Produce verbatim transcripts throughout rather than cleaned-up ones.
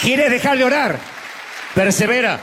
¿Quieres dejar de orar? Persevera.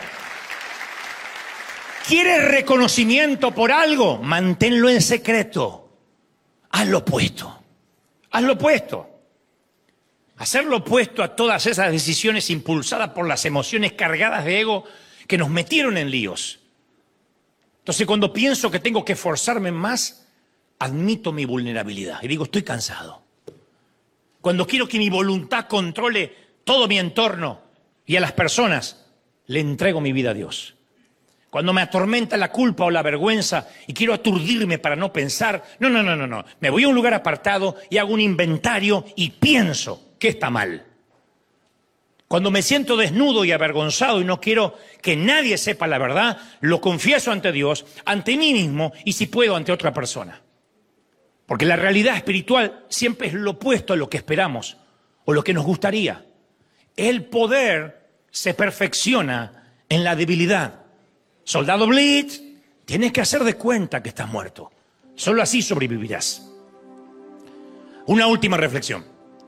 ¿Quieres reconocimiento por algo? Manténlo en secreto. Haz lo opuesto. Haz lo opuesto. Hacer lo opuesto a todas esas decisiones impulsadas por las emociones cargadas de ego que nos metieron en líos. Entonces, cuando pienso que tengo que esforzarme más, admito mi vulnerabilidad y digo, estoy cansado. Cuando quiero que mi voluntad controle todo mi entorno y a las personas, le entrego mi vida a Dios. Cuando me atormenta la culpa o la vergüenza y quiero aturdirme para no pensar, no, no, no, no, no. Me voy a un lugar apartado y hago un inventario y pienso que está mal. Cuando me siento desnudo y avergonzado y no quiero que nadie sepa la verdad, lo confieso ante Dios, ante mí mismo y si puedo ante otra persona. Porque la realidad espiritual siempre es lo opuesto a lo que esperamos o lo que nos gustaría. El poder se perfecciona en la debilidad. Soldado Blitz, tienes que hacer de cuenta que estás muerto. Solo así sobrevivirás. Una última reflexión.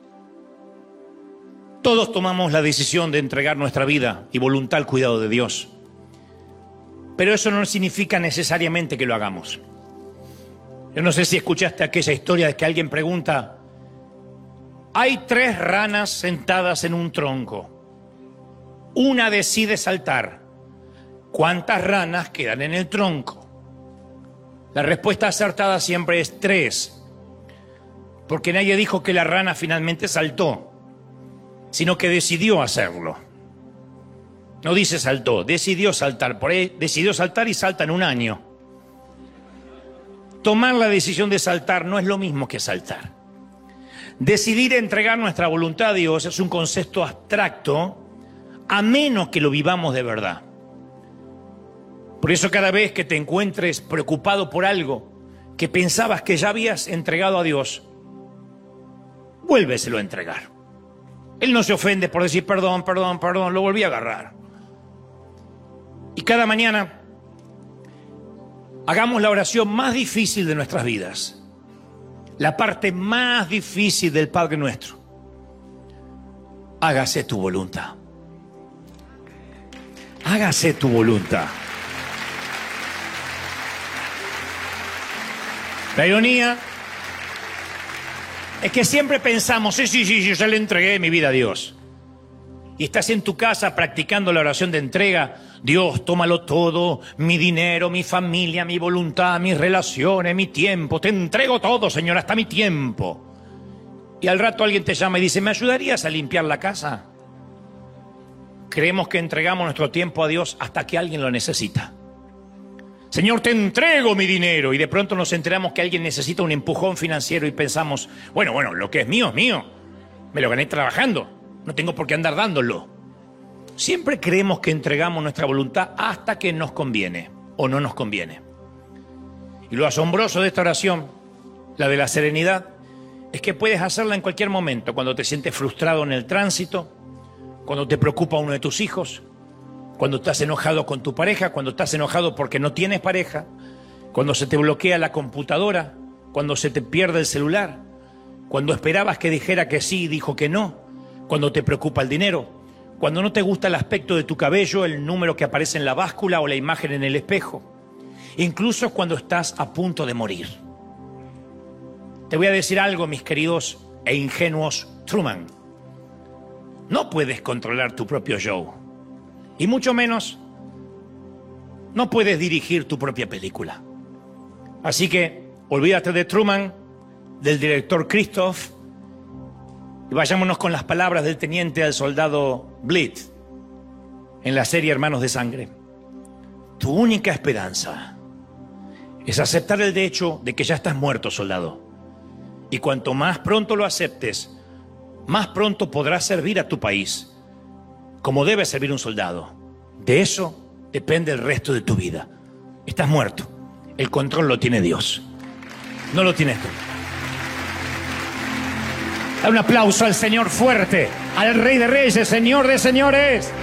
Todos tomamos la decisión de entregar nuestra vida y voluntad al cuidado de Dios. Pero eso no significa necesariamente que lo hagamos. Yo no sé si escuchaste aquella historia de que alguien pregunta, hay tres ranas sentadas en un tronco. Una decide saltar. ¿Cuántas ranas quedan en el tronco? La respuesta acertada siempre es tres. Porque nadie dijo que la rana finalmente saltó, sino que decidió hacerlo. No dice saltó, decidió saltar. Por ahí decidió saltar y salta en un año. Tomar la decisión de saltar no es lo mismo que saltar. Decidir entregar nuestra voluntad a Dios es un concepto abstracto, a menos que lo vivamos de verdad. Por eso cada vez que te encuentres preocupado por algo que pensabas que ya habías entregado a Dios, vuélveselo a entregar. Él no se ofende por decir perdón, perdón, perdón, lo volví a agarrar. Y cada mañana hagamos la oración más difícil de nuestras vidas, la parte más difícil del Padre Nuestro. Hágase tu voluntad. Hágase tu voluntad. La ironía es que siempre pensamos, sí, sí, sí, yo ya le entregué mi vida a Dios. Y estás en tu casa practicando la oración de entrega. Dios, tómalo todo, mi dinero, mi familia, mi voluntad, mis relaciones, mi tiempo. Te entrego todo, Señor, hasta mi tiempo. Y al rato alguien te llama y dice, ¿me ayudarías a limpiar la casa? Creemos que entregamos nuestro tiempo a Dios hasta que alguien lo necesita. Señor, te entrego mi dinero. Y de pronto nos enteramos que alguien necesita un empujón financiero y pensamos, bueno, bueno, lo que es mío es mío. Me lo gané trabajando. No tengo por qué andar dándolo. Siempre creemos que entregamos nuestra voluntad hasta que nos conviene o no nos conviene. Y lo asombroso de esta oración, la de la serenidad, es que puedes hacerla en cualquier momento. Cuando te sientes frustrado en el tránsito, cuando te preocupa uno de tus hijos, cuando estás enojado con tu pareja, cuando estás enojado porque no tienes pareja, cuando se te bloquea la computadora, cuando se te pierde el celular, cuando esperabas que dijera que sí y dijo que no, cuando te preocupa el dinero, cuando no te gusta el aspecto de tu cabello, el número que aparece en la báscula o la imagen en el espejo, incluso cuando estás a punto de morir. Te voy a decir algo, mis queridos e ingenuos Truman. No puedes controlar tu propio show. Y mucho menos, no puedes dirigir tu propia película. Así que, olvídate de Truman, del director Christoph, y vayámonos con las palabras del teniente al soldado Blitz, en la serie Hermanos de Sangre. Tu única esperanza es aceptar el hecho de que ya estás muerto, soldado. Y cuanto más pronto lo aceptes, más pronto podrás servir a tu país como debe servir un soldado. De eso depende el resto de tu vida. Estás muerto. El control lo tiene Dios. No lo tienes tú. Da un aplauso al Señor fuerte, al Rey de Reyes, Señor de Señores.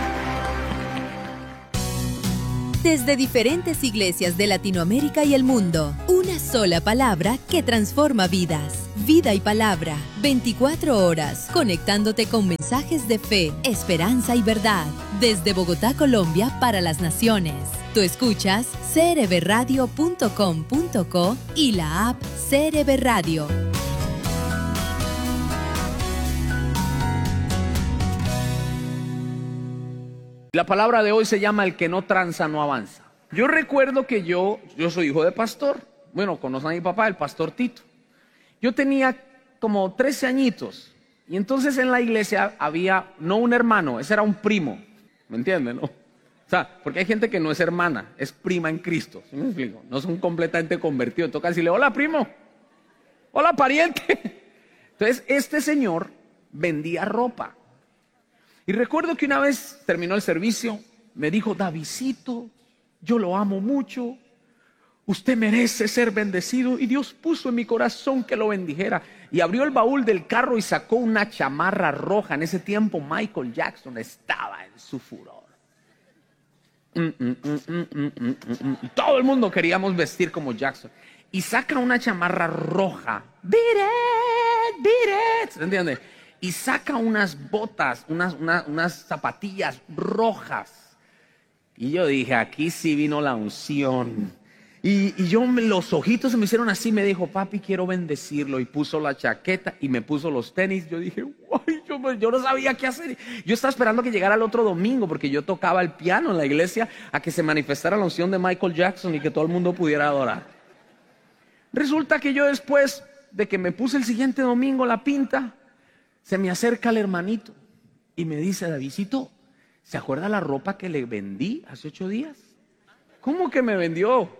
Desde diferentes iglesias de Latinoamérica y el mundo, una sola palabra que transforma vidas. Vida y palabra, veinticuatro horas, conectándote con mensajes de fe, esperanza y verdad. Desde Bogotá, Colombia, para las naciones. Tú escuchas c r b radio punto com punto co y la app C R B Radio. La palabra de hoy se llama el que no tranza no avanza. Yo recuerdo que yo, yo soy hijo de pastor. Bueno, conocen a mi papá, el pastor Tito. Yo tenía como trece añitos y entonces en la iglesia había no un hermano, ese era un primo, ¿me entienden? ¿No? O sea, porque hay gente que no es hermana, es prima en Cristo, ¿sí me explico? No son completamente convertidos, toca decirle, hola primo, hola pariente. Entonces este señor vendía ropa y recuerdo que una vez terminó el servicio, me dijo, Davidcito, yo lo amo mucho. Usted merece ser bendecido y Dios puso en mi corazón que lo bendijera. Y abrió el baúl del carro y sacó una chamarra roja. En ese tiempo Michael Jackson estaba en su furor. Mm, mm, mm, mm, mm, mm, mm. Y todo el mundo queríamos vestir como Jackson. Y saca una chamarra roja. Beat it, beat it. ¿Se entiende? Y saca unas botas, unas, una, unas zapatillas rojas. Y yo dije, aquí sí vino la unción. Y, y yo, los ojitos se me hicieron así, me dijo, papi, quiero bendecirlo. Y puso la chaqueta y me puso los tenis. Yo dije, guay, yo, yo no sabía qué hacer. Yo estaba esperando que llegara el otro domingo, porque yo tocaba el piano en la iglesia, a que se manifestara la unción de Michael Jackson y que todo el mundo pudiera adorar. Resulta que yo después de que me puse el siguiente domingo la pinta, se me acerca el hermanito y me dice, Davidcito, ¿se acuerda la ropa que le vendí hace ocho días? ¿Cómo que me vendió?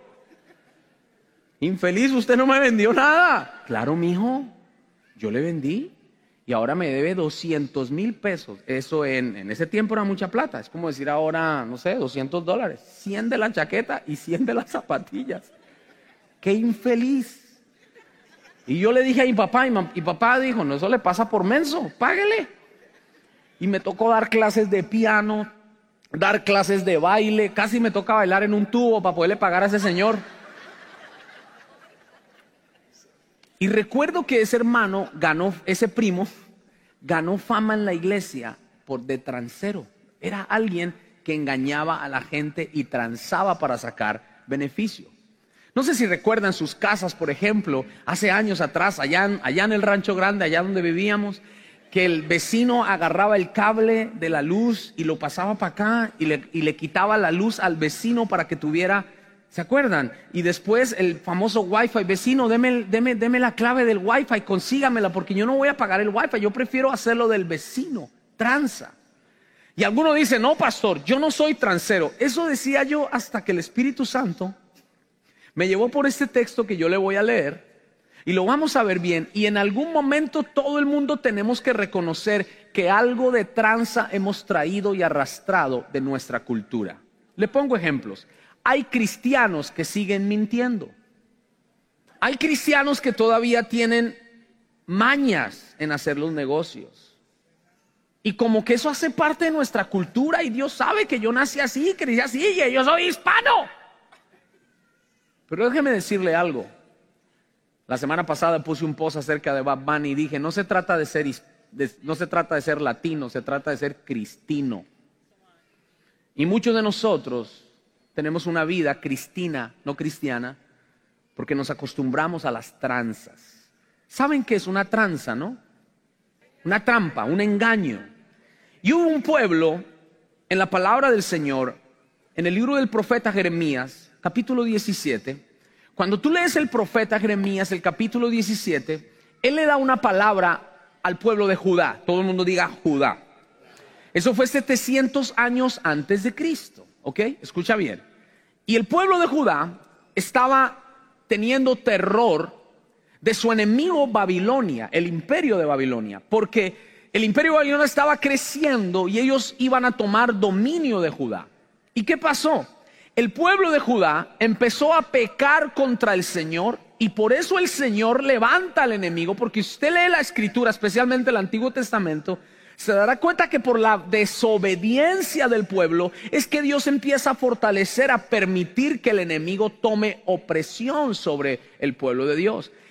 Infeliz, usted no me vendió nada. Claro, mijo, yo le vendí y ahora me debe doscientos mil pesos. Eso en, en ese tiempo era mucha plata. Es como decir ahora, no sé, doscientos dólares. cien de la chaqueta y cien de las zapatillas. ¡Qué infeliz! Y yo le dije a mi papá, y mi papá dijo, no, eso le pasa por menso, páguele. Y me tocó dar clases de piano, dar clases de baile. Casi me toca bailar en un tubo para poderle pagar a ese señor. Y recuerdo que ese hermano ganó, ese primo, ganó fama en la iglesia por de transero. Era alguien que engañaba a la gente y transaba para sacar beneficio. No sé si recuerdan sus casas, por ejemplo, hace años atrás, allá en, allá en el Rancho Grande, allá donde vivíamos, que el vecino agarraba el cable de la luz y lo pasaba para acá y le, y le quitaba la luz al vecino para que tuviera... ¿Se acuerdan? Y después el famoso Wi-Fi, vecino, deme, deme, deme la clave del Wi-Fi, consígamela, porque yo no voy a pagar el Wi-Fi, yo prefiero hacerlo del vecino, tranza. Y alguno dice, no, pastor, yo no soy transero. Eso decía yo hasta que el Espíritu Santo me llevó por este texto que yo le voy a leer, y lo vamos a ver bien. Y en algún momento todo el mundo tenemos que reconocer que algo de tranza hemos traído y arrastrado de nuestra cultura. Le pongo ejemplos. Hay cristianos que siguen mintiendo. Hay cristianos que todavía tienen mañas en hacer los negocios. Y como que eso hace parte de nuestra cultura y Dios sabe que yo nací así, crecí así y yo soy hispano. Pero déjeme decirle algo. La semana pasada puse un post acerca de Bad Bunny y dije, no se trata de ser, de, no se trata de ser latino, se trata de ser cristino. Y muchos de nosotros tenemos una vida cristina, no cristiana, porque nos acostumbramos a las tranzas. ¿Saben qué es una tranza, no? Una trampa, un engaño. Y hubo un pueblo en la palabra del Señor, en el libro del profeta Jeremías, capítulo diecisiete. Cuando tú lees el profeta Jeremías, el capítulo diecisiete, él le da una palabra al pueblo de Judá. Todo el mundo diga Judá. Eso fue setecientos años antes de Cristo. ¿Ok? Escucha bien. Y el pueblo de Judá estaba teniendo terror de su enemigo Babilonia, el imperio de Babilonia, porque el imperio de Babilonia estaba creciendo y ellos iban a tomar dominio de Judá. ¿Y qué pasó? El pueblo de Judá empezó a pecar contra el Señor y por eso el Señor levanta al enemigo, porque si usted lee la Escritura, especialmente el Antiguo Testamento, se dará cuenta que por la desobediencia del pueblo es que Dios empieza a fortalecer, a permitir que el enemigo tome opresión sobre el pueblo de Dios.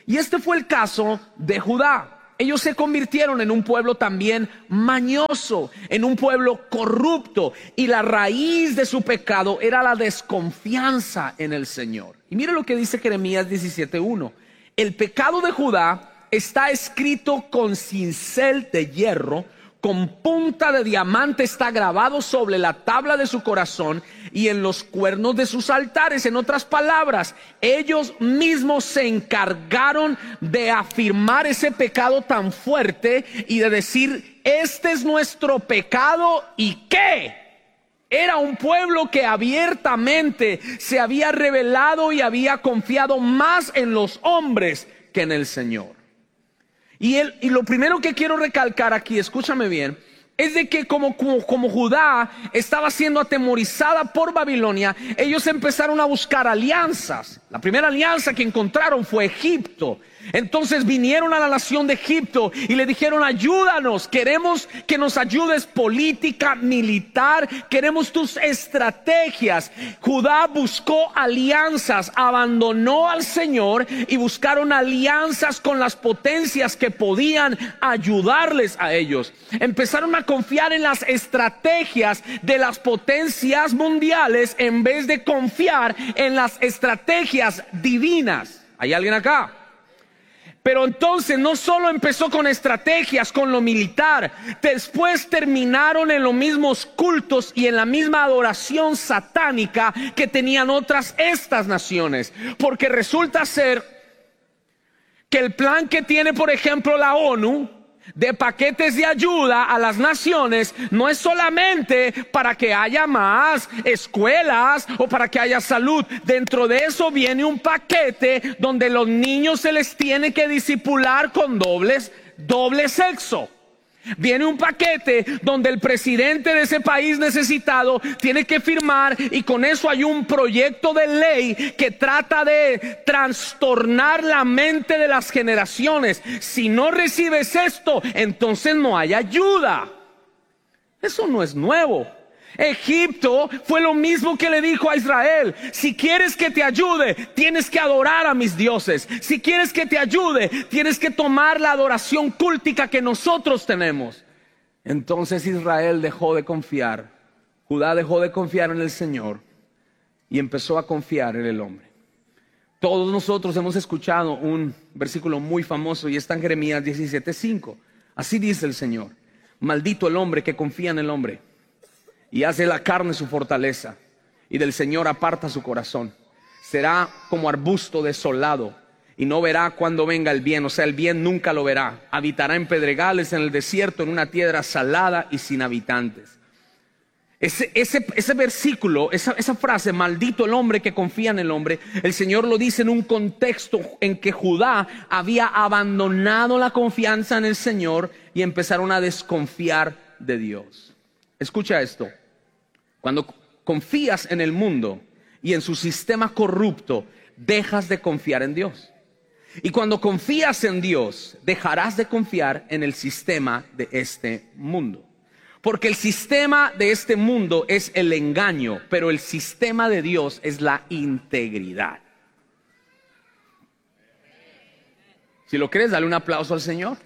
Y este fue el caso de Judá. Ellos se convirtieron en un pueblo también mañoso, en un pueblo corrupto, y la raíz de su pecado era la desconfianza en el Señor. Y mire lo que dice Jeremías diecisiete uno. El pecado de Judá está escrito con cincel de hierro, con punta de diamante está grabado sobre la tabla de su corazón y en los cuernos de sus altares. En otras palabras, ellos mismos se encargaron de afirmar ese pecado tan fuerte y de decir, este es nuestro pecado. ¿Y qué? Era un pueblo que abiertamente se había revelado y había confiado más en los hombres que en el Señor. Y, él, y lo primero que quiero recalcar aquí, escúchame bien, es de que como, como, como Judá estaba siendo atemorizada por Babilonia, ellos empezaron a buscar alianzas. La primera alianza que encontraron fue Egipto. Entonces vinieron a la nación de Egipto y le dijeron, ayúdanos, queremos que nos ayudes política, militar, queremos tus estrategias. Judá buscó alianzas, abandonó al Señor y buscaron alianzas con las potencias que podían ayudarles a ellos. Empezaron a confiar en las estrategias de las potencias mundiales en vez de confiar en las estrategias divinas. ¿Hay alguien acá? Pero entonces no solo empezó con estrategias, con lo militar, después terminaron en los mismos cultos y en la misma adoración satánica que tenían otras estas naciones. Porque resulta ser que el plan que tiene, por ejemplo, la ONU de paquetes de ayuda a las naciones no es solamente para que haya más escuelas o para que haya salud. Dentro de eso viene un paquete donde los niños se les tiene que discipular con dobles, doble sexo. Viene un paquete donde el presidente de ese país necesitado tiene que firmar, y con eso hay un proyecto de ley que trata de trastornar la mente de las generaciones. Si no recibes esto, entonces no hay ayuda. Eso no es nuevo. Egipto fue lo mismo que le dijo a Israel: si quieres que te ayude, tienes que adorar a mis dioses. Si quieres que te ayude, tienes que tomar la adoración cúltica que nosotros tenemos. Entonces Israel dejó de confiar, Judá dejó de confiar en el Señor y empezó a confiar en el hombre. Todos nosotros hemos escuchado un versículo muy famoso y está en Jeremías diecisiete cinco. Así dice el Señor: maldito el hombre que confía en el hombre y hace la carne su fortaleza, y del Señor aparta su corazón. Será como arbusto desolado y no verá cuando venga el bien, o sea, el bien nunca lo verá. Habitará en pedregales, en el desierto, en una tierra salada y sin habitantes. Ese, ese, ese versículo, esa, esa frase, maldito el hombre que confía en el hombre, el Señor lo dice en un contexto en que Judá había abandonado la confianza en el Señor y empezaron a desconfiar de Dios. Escucha esto: cuando confías en el mundo y en su sistema corrupto, dejas de confiar en Dios. Y cuando confías en Dios, dejarás de confiar en el sistema de este mundo. Porque el sistema de este mundo es el engaño, pero el sistema de Dios es la integridad. Si lo crees, dale un aplauso al Señor.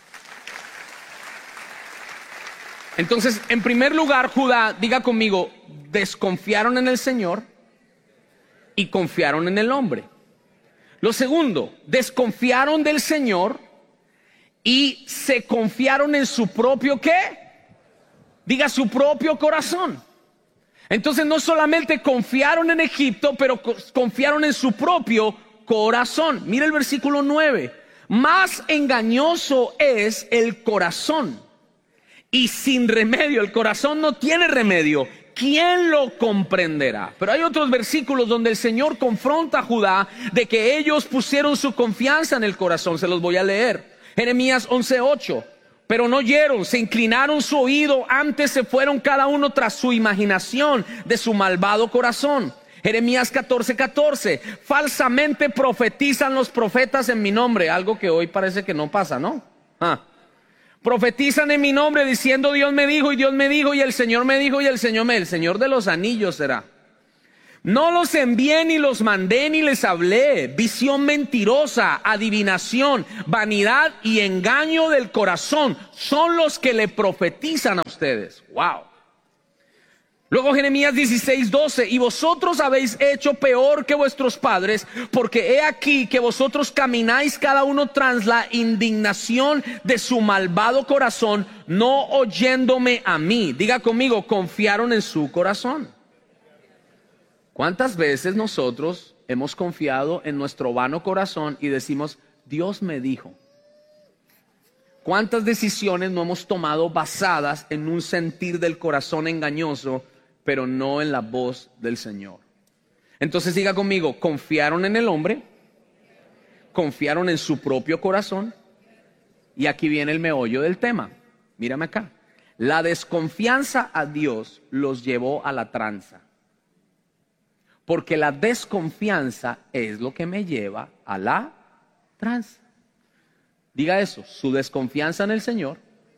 Entonces, en primer lugar, Judá, diga conmigo, desconfiaron en el Señor y confiaron en el hombre. Lo segundo, desconfiaron del Señor y se confiaron en su propio ¿qué? Diga, su propio corazón. Entonces no solamente confiaron en Egipto, pero confiaron en su propio corazón. Mira el versículo nueve. Más engañoso es el corazón y sin remedio. El corazón no tiene remedio. ¿Quién lo comprenderá? Pero hay otros versículos donde el Señor confronta a Judá de que ellos pusieron su confianza en el corazón. Se los voy a leer. Jeremías once ocho. Pero no oyeron, se inclinaron su oído, antes se fueron cada uno tras su imaginación de su malvado corazón. Jeremías catorce catorce. Falsamente profetizan los profetas en mi nombre. Algo que hoy parece que no pasa, ¿no? Ah. Profetizan en mi nombre diciendo Dios me dijo y Dios me dijo y el Señor me dijo y el Señor me... El Señor de los anillos será. No los envié ni los mandé ni les hablé. Visión mentirosa, adivinación, vanidad y engaño del corazón son los que le profetizan a ustedes. Wow. Luego Jeremías dieciséis, doce, y vosotros habéis hecho peor que vuestros padres, porque he aquí que vosotros camináis cada uno tras la indignación de su malvado corazón, no oyéndome a mí. Diga conmigo, confiaron en su corazón. ¿Cuántas veces nosotros hemos confiado en nuestro vano corazón y decimos, Dios me dijo? ¿Cuántas decisiones no hemos tomado basadas en un sentir del corazón engañoso, pero no en la voz del Señor? Entonces diga conmigo, confiaron en el hombre, confiaron en su propio corazón, y aquí viene el meollo del tema. Mírame acá. La desconfianza a Dios los llevó a la tranza. Porque la desconfianza es lo que me lleva a la tranza. Diga eso, su desconfianza en el Señor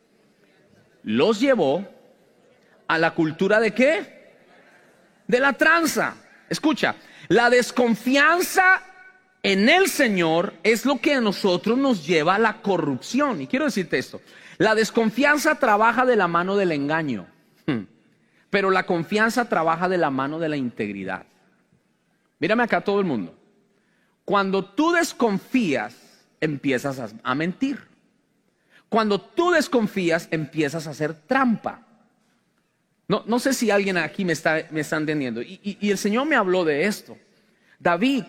los llevó a la cultura de ¿qué? De la tranza. Escucha, la desconfianza en el Señor es lo que a nosotros nos lleva a la corrupción. Y quiero decirte esto, la desconfianza trabaja de la mano del engaño, pero la confianza trabaja de la mano de la integridad. Mírame acá todo el mundo. Cuando tú desconfías, empiezas a, a mentir. Cuando tú desconfías, empiezas a hacer trampa. No, no sé si alguien aquí me está, me está entendiendo. Y, y, y el Señor me habló de esto. David,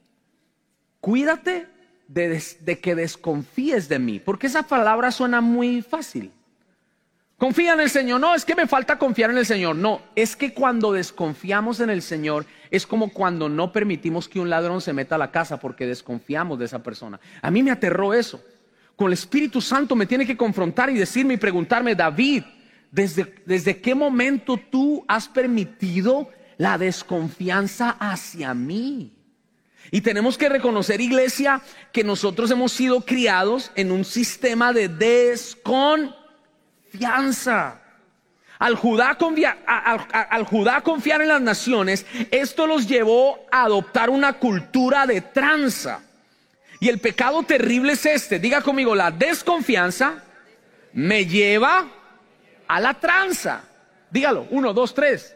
cuídate de, des, de que desconfíes de mí. Porque esa palabra suena muy fácil. Confía en el Señor. No, es que me falta confiar en el Señor. No, es que cuando desconfiamos en el Señor es como cuando no permitimos que un ladrón se meta a la casa porque desconfiamos de esa persona. A mí me aterró eso. Con el Espíritu Santo me tiene que confrontar y decirme y preguntarme, David, ¿desde, desde qué momento tú has permitido la desconfianza hacia mí? Y tenemos que reconocer, iglesia, que nosotros hemos sido criados en un sistema de desconfianza. Confianza. Al Judá, confia, al, al, al Judá confiar en las naciones, esto los llevó a adoptar una cultura de tranza. Y el pecado terrible es este. Diga conmigo, la desconfianza me lleva a la tranza. Dígalo, uno, dos, tres.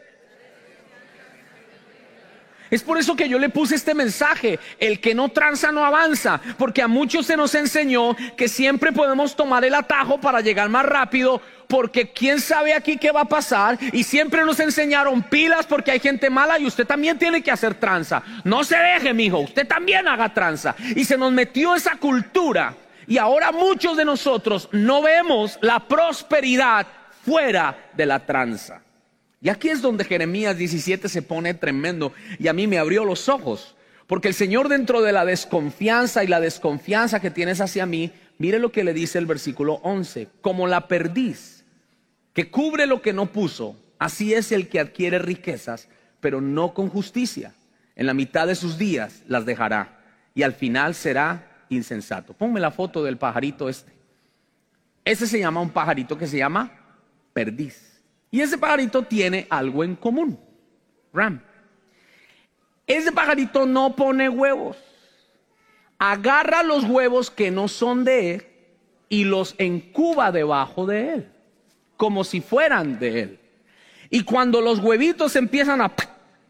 Es por eso que yo le puse este mensaje, el que no tranza no avanza, porque a muchos se nos enseñó que siempre podemos tomar el atajo para llegar más rápido, porque quién sabe aquí qué va a pasar, y siempre nos enseñaron pilas porque hay gente mala y usted también tiene que hacer tranza. No se deje, mijo, usted también haga tranza. Y se nos metió esa cultura, y ahora muchos de nosotros no vemos la prosperidad fuera de la tranza. Y aquí es donde Jeremías diecisiete se pone tremendo y a mí me abrió los ojos. Porque el Señor, dentro de la desconfianza y la desconfianza que tienes hacia mí, mire lo que le dice el versículo once. Como la perdiz que cubre lo que no puso, así es el que adquiere riquezas, pero no con justicia. En la mitad de sus días las dejará y al final será insensato. Ponme la foto del pajarito este. Ese se llama un pajarito que se llama perdiz. Y ese pajarito tiene algo en común. Ram. Ese pajarito no pone huevos. Agarra los huevos que no son de él y los incuba debajo de él, como si fueran de él. Y cuando los huevitos empiezan a...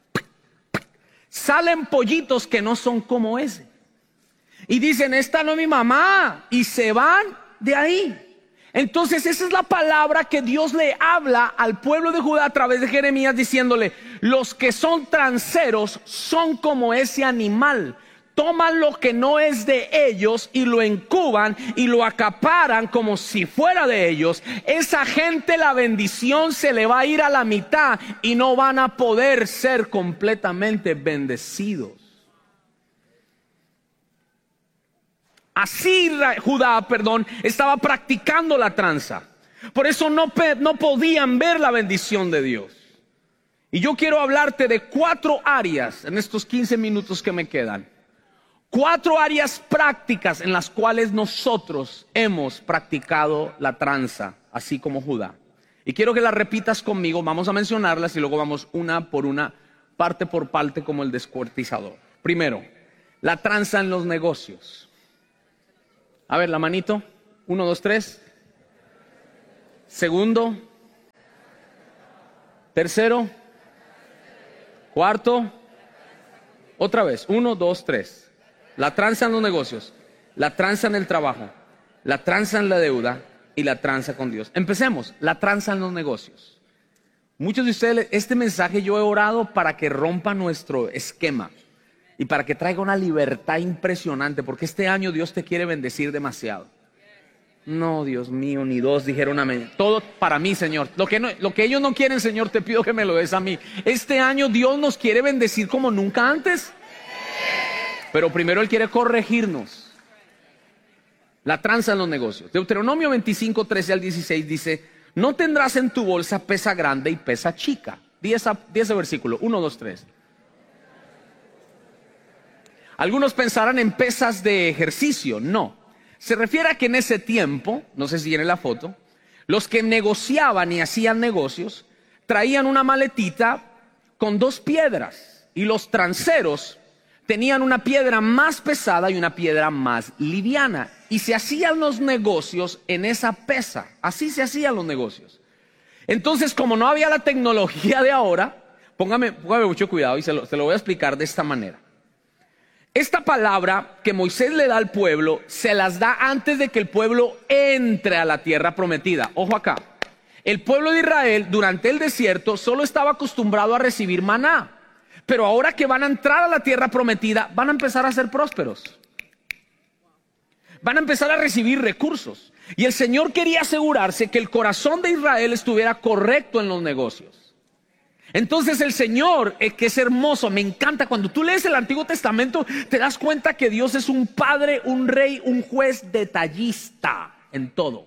salen pollitos que no son como ese. Y dicen, esta no es mi mamá. Y se van de ahí. Entonces esa es la palabra que Dios le habla al pueblo de Judá a través de Jeremías, diciéndole, los que son transeros son como ese animal. Toman lo que no es de ellos y lo incuban y lo acaparan como si fuera de ellos. Esa gente, la bendición se le va a ir a la mitad y no van a poder ser completamente bendecidos. Así Judá, perdón, estaba practicando la tranza. Por eso no, no podían ver la bendición de Dios. Y yo quiero hablarte de cuatro áreas en estos quince minutos que me quedan. Cuatro áreas prácticas en las cuales nosotros hemos practicado la tranza, así como Judá. Y quiero que las repitas conmigo, vamos a mencionarlas y luego vamos una por una parte por parte como el descuartizador. Primero, la tranza en los negocios. A ver, la manito. Uno, dos, tres. Segundo. Tercero. Cuarto. Otra vez. Uno, dos, tres. La tranza en los negocios. La tranza en el trabajo. La tranza en la deuda. Y la tranza con Dios. Empecemos. La tranza en los negocios. Muchos de ustedes, este mensaje yo he orado para que rompa nuestro esquema. Y para que traiga una libertad impresionante. Porque este año Dios te quiere bendecir demasiado. No, Dios mío, ni dos dijeron amén. Todo para mí, Señor. Lo que, no, lo que ellos no quieren, Señor, te pido que me lo des a mí. Este año Dios nos quiere bendecir como nunca antes. Pero primero Él quiere corregirnos. La tranza en los negocios. Deuteronomio veinticinco, trece al dieciséis dice: no tendrás en tu bolsa pesa grande y pesa chica. Di ese versículo. Uno, dos, tres. Algunos pensarán en pesas de ejercicio. No. Se refiere a que en ese tiempo, no sé si viene la foto, los que negociaban y hacían negocios traían una maletita con dos piedras. Y los transeros tenían una piedra más pesada y una piedra más liviana. Y se hacían los negocios en esa pesa. Así se hacían los negocios. Entonces, como no había la tecnología de ahora, póngame, póngame mucho cuidado y se lo, se lo voy a explicar de esta manera. Esta palabra que Moisés le da al pueblo, se las da antes de que el pueblo entre a la tierra prometida. Ojo acá. El pueblo de Israel durante el desierto solo estaba acostumbrado a recibir maná. Pero ahora que van a entrar a la tierra prometida, van a empezar a ser prósperos. Van a empezar a recibir recursos. Y el Señor quería asegurarse que el corazón de Israel estuviera correcto en los negocios. Entonces el Señor, eh, que es hermoso, me encanta. Cuando tú lees el Antiguo Testamento, te das cuenta que Dios es un padre, un rey, un juez detallista en todo.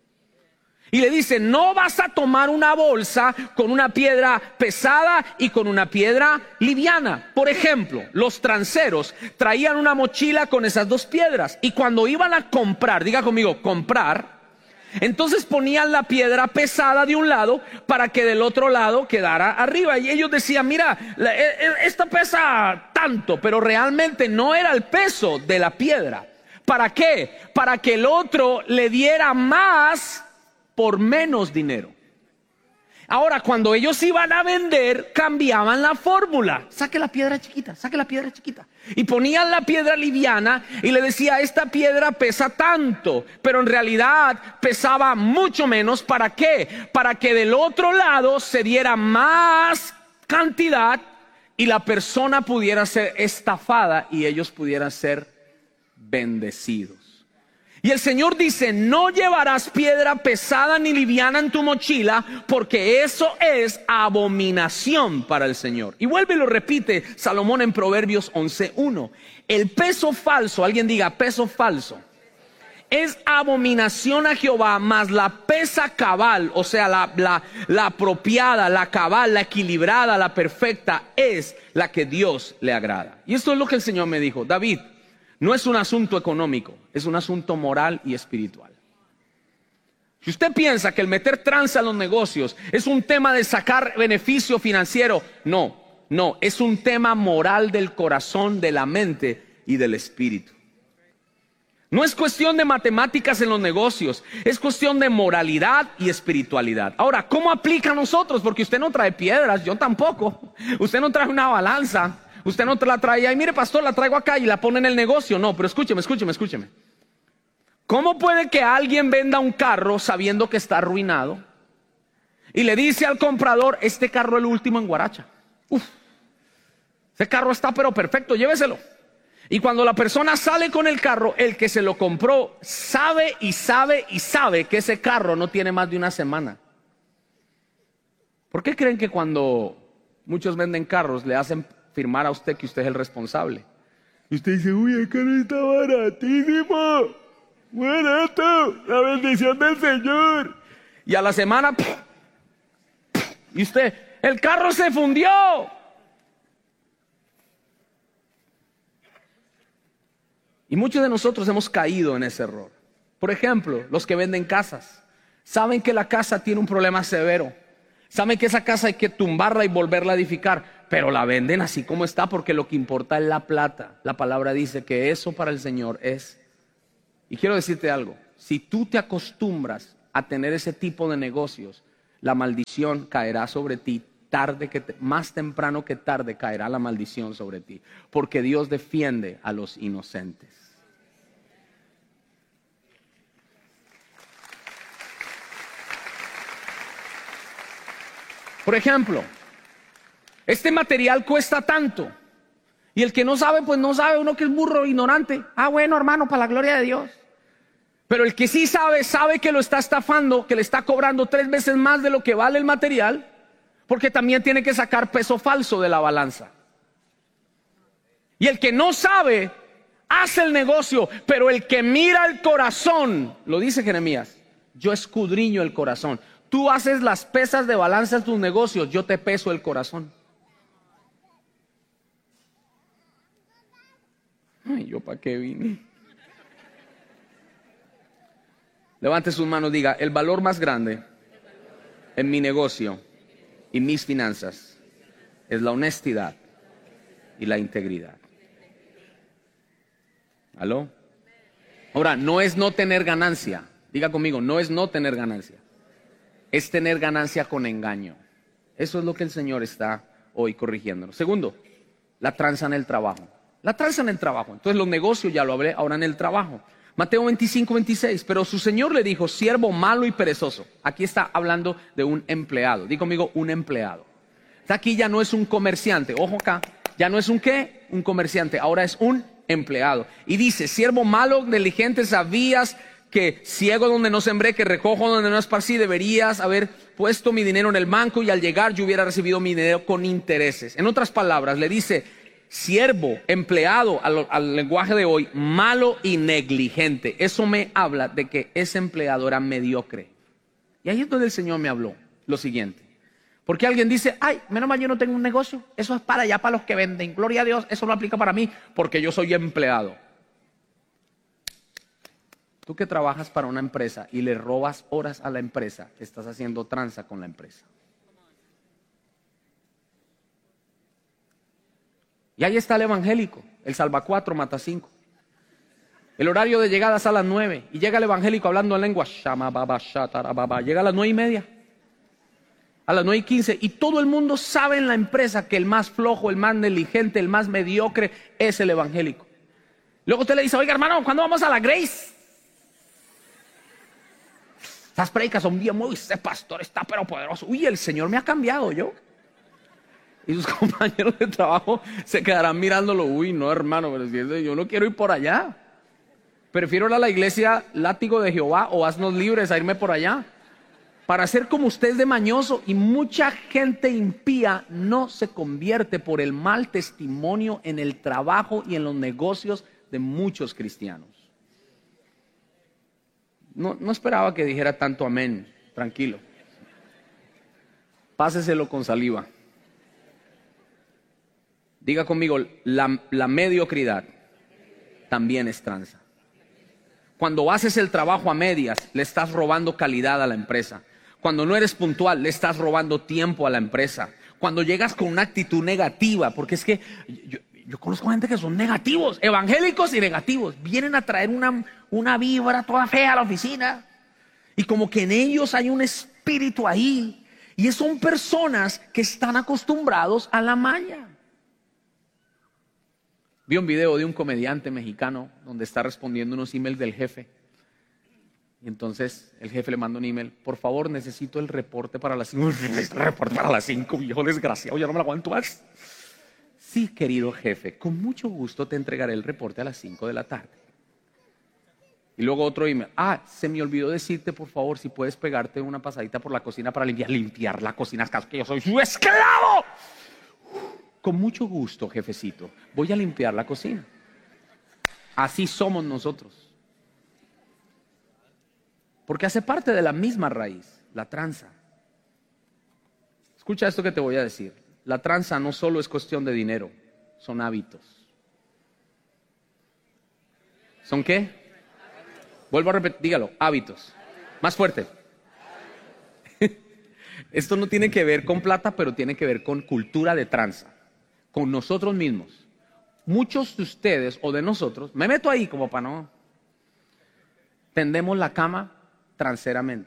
Y le dice: no vas a tomar una bolsa con una piedra pesada y con una piedra liviana. Por ejemplo, los transeros traían una mochila con esas dos piedras. Y cuando iban a comprar, diga conmigo, comprar, entonces ponían la piedra pesada de un lado para que del otro lado quedara arriba. Y ellos decían: mira, esta pesa tanto, pero realmente no era el peso de la piedra. ¿Para qué? Para que el otro le diera más por menos dinero. Ahora, cuando ellos iban a vender, cambiaban la fórmula. Saque la piedra chiquita, saque la piedra chiquita. Y ponían la piedra liviana y le decía: esta piedra pesa tanto, pero en realidad pesaba mucho menos. ¿Para qué? Para que del otro lado se diera más cantidad y la persona pudiera ser estafada y ellos pudieran ser bendecidos. Y el Señor dice: no llevarás piedra pesada ni liviana en tu mochila, porque eso es abominación para el Señor. Y vuelve y lo repite Salomón en Proverbios once uno. El peso falso, alguien diga peso falso, es abominación a Jehová, mas la pesa cabal, o sea la, la, la apropiada, la cabal, la equilibrada, la perfecta, es la que Dios le agrada. Y esto es lo que el Señor me dijo: David, no es un asunto económico, es un asunto moral y espiritual. Si usted piensa que el meter tranza en los negocios es un tema de sacar beneficio financiero, no, no, es un tema moral del corazón, de la mente y del espíritu. No es cuestión de matemáticas en los negocios, es cuestión de moralidad y espiritualidad. Ahora, ¿cómo aplica a nosotros? Porque usted no trae piedras, yo tampoco. Usted no trae una balanza. Usted no te la trae ahí, mire pastor, la traigo acá y la pone en el negocio. No, pero escúcheme, escúcheme, escúcheme. ¿Cómo puede que alguien venda un carro sabiendo que está arruinado y le dice al comprador: este carro es el último en Guaracha? Uf, ese carro está pero perfecto, lléveselo. Y cuando la persona sale con el carro, el que se lo compró sabe y sabe y sabe que ese carro no tiene más de una semana. ¿Por qué creen que cuando muchos venden carros le hacen firmar a usted que usted es el responsable? Y usted dice: uy, el carro está baratísimo, barato, la bendición del Señor. Y a la semana, ¡puf! ¡puf! Y usted: el carro se fundió. Y muchos de nosotros hemos caído en ese error. Por ejemplo, los que venden casas, saben que la casa tiene un problema severo, saben que esa casa hay que tumbarla y volverla a edificar, pero la venden así como está, porque lo que importa es la plata. La palabra dice que eso para el Señor es. Y quiero decirte algo, si tú te acostumbras a tener ese tipo de negocios, la maldición caerá sobre ti tarde que te, más temprano que tarde caerá la maldición sobre ti, porque Dios defiende a los inocentes. Por ejemplo, este material cuesta tanto, y el que no sabe, pues no sabe, uno que es burro, ignorante. Ah, bueno, hermano, para la gloria de Dios. Pero el que sí sabe, sabe que lo está estafando, que le está cobrando tres veces más de lo que vale el material, porque también tiene que sacar peso falso de la balanza. Y el que no sabe, hace el negocio, pero el que mira el corazón, lo dice Jeremías, yo escudriño el corazón. Tú haces las pesas de balanza en tus negocios, yo te peso el corazón. Ay, ¿yo para qué vine? Levante sus manos, diga, el valor más grande en mi negocio y mis finanzas es la honestidad y la integridad. ¿Aló? Ahora, no es no tener ganancia. Diga conmigo, no es no tener ganancia. Es tener ganancia con engaño. Eso es lo que el Señor está hoy corrigiéndonos. Segundo, la tranza en el trabajo. La tranza en el trabajo. Entonces los negocios ya lo hablé, ahora en el trabajo. Mateo veinticinco, veintiséis. Pero su Señor le dijo, siervo malo y perezoso. Aquí está hablando de un empleado. Diga conmigo, un empleado. Aquí ya no es un comerciante. Ojo acá, ya no es un ¿qué? Un comerciante. Ahora es un empleado. Y dice, siervo malo, negligente, sabías que ciego donde no sembré, que recojo donde no esparcí, deberías haber puesto mi dinero en el banco y al llegar yo hubiera recibido mi dinero con intereses. En otras palabras, le dice, siervo, empleado al, al lenguaje de hoy, malo y negligente. Eso me habla de que ese empleado era mediocre. Y ahí es donde el Señor me habló lo siguiente. Porque alguien dice, ay, menos mal yo no tengo un negocio, eso es para allá, para los que venden. Gloria a Dios, eso no aplica para mí porque yo soy empleado. Tú que trabajas para una empresa y le robas horas a la empresa, estás haciendo tranza con la empresa. Y ahí está el evangélico, el salva cuatro, mata cinco. El horario de llegada es a las nueve y llega el evangélico hablando en lengua. Llega a las nueve y media, a las nueve y quince, y todo el mundo sabe en la empresa que el más flojo, el más negligente, el más mediocre es el evangélico. Luego usted le dice, oiga hermano, ¿cuándo vamos a la Grace? Esas predicas son bien muy, ese pastor está pero poderoso. Uy, el Señor me ha cambiado yo. Y sus compañeros de trabajo se quedarán mirándolo. Uy, no hermano, pero si es, yo no quiero ir por allá. Prefiero ir a la iglesia Látigo de Jehová o Haznos Libres a irme por allá. Para ser como usted de mañoso. Y mucha gente impía no se convierte por el mal testimonio en el trabajo y en los negocios de muchos cristianos. No, no esperaba que dijera tanto amén, tranquilo. Páseselo con saliva. Diga conmigo, la, la mediocridad también es tranza. Cuando haces el trabajo a medias, le estás robando calidad a la empresa. Cuando no eres puntual, le estás robando tiempo a la empresa. Cuando llegas con una actitud negativa, porque es que yo, yo conozco gente que son negativos, evangélicos y negativos. Vienen a traer una, una vibra toda fea a la oficina. Y como que en ellos hay un espíritu ahí. Y son personas que están acostumbrados a la maña. Vi un video de un comediante mexicano donde está respondiendo unos emails del jefe. Y entonces el jefe le manda un email. Por favor, necesito el reporte para las cinco. El reporte para las cinco, viejo desgraciado, ya no me lo aguanto más. Sí, querido jefe, con mucho gusto te entregaré el reporte a las cinco de la tarde. Y luego otro email. Ah, se me olvidó decirte, por favor, si puedes pegarte una pasadita por la cocina para limpiar. Limpiar la cocina, es que yo soy su esclavo. Con mucho gusto, jefecito, voy a limpiar la cocina. Así somos nosotros. Porque hace parte de la misma raíz, la tranza. Escucha esto que te voy a decir. La tranza no solo es cuestión de dinero, son hábitos. ¿Son qué? Vuelvo a repetir, dígalo, hábitos. Más fuerte. Esto no tiene que ver con plata, pero tiene que ver con cultura de tranza. con nosotros mismos. Muchos de ustedes o de nosotros, me meto ahí como para no, tendemos la cama transeramente.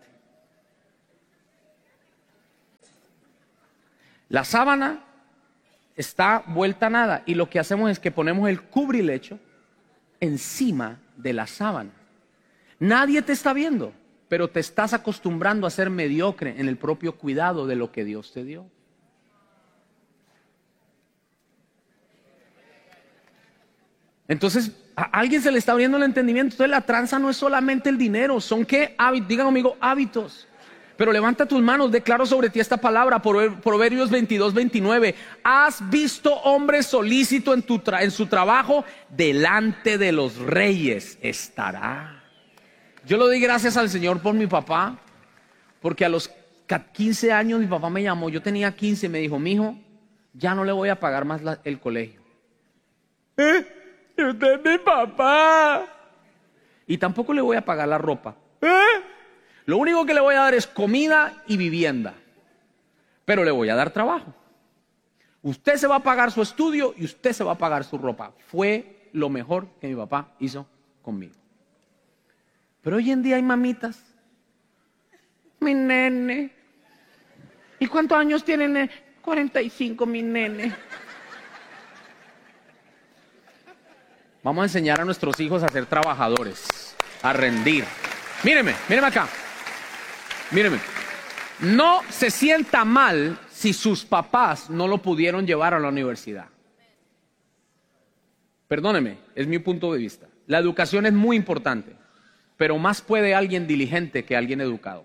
La sábana está vuelta a nada y lo que hacemos es que ponemos el cubrilecho encima de la sábana. Nadie te está viendo, pero te estás acostumbrando a ser mediocre en el propio cuidado de lo que Dios te dio. Entonces, a alguien se le está abriendo el entendimiento. Entonces, la tranza no es solamente el dinero, son qué hábitos, digan conmigo, hábitos. Pero levanta tus manos, declaro sobre ti esta palabra, Proverbios veintidós, veintinueve. Has visto hombre solícito en, tu tra en su trabajo, delante de los reyes estará. Yo le doy gracias al Señor por mi papá, porque a los quince años mi papá me llamó, yo tenía quince y me dijo, mijo, ya no le voy a pagar más la, el colegio. ¿Eh? Usted es mi papá. Y tampoco le voy a pagar la ropa. ¿Eh? Lo único que le voy a dar es comida y vivienda. Pero le voy a dar trabajo. Usted se va a pagar su estudio y usted se va a pagar su ropa. Fue lo mejor que mi papá hizo conmigo. Pero hoy en día hay mamitas. Mi nene. ¿Y cuántos años tiene, nene? cuarenta y cinco, mi nene. Vamos a enseñar a nuestros hijos a ser trabajadores, a rendir. Míreme, míreme acá. Míreme. No se sienta mal si sus papás no lo pudieron llevar a la universidad. Perdóneme, es mi punto de vista. La educación es muy importante, pero más puede alguien diligente que alguien educado.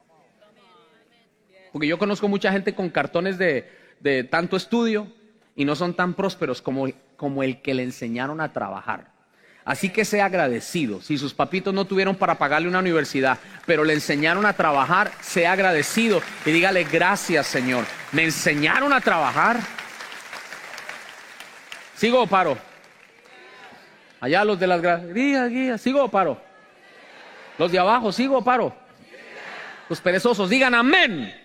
Porque yo conozco mucha gente con cartones de, de tanto estudio y no son tan prósperos como, como el que le enseñaron a trabajar. Así que sea agradecido. Si sus papitos no tuvieron para pagarle una universidad, pero le enseñaron a trabajar, sea agradecido y dígale gracias, Señor. Me enseñaron a trabajar. ¿Sigo o paro? Allá los de las graderías, guía. ¿Sigo o paro? Los de abajo, ¿sigo o paro? Los perezosos, digan amén.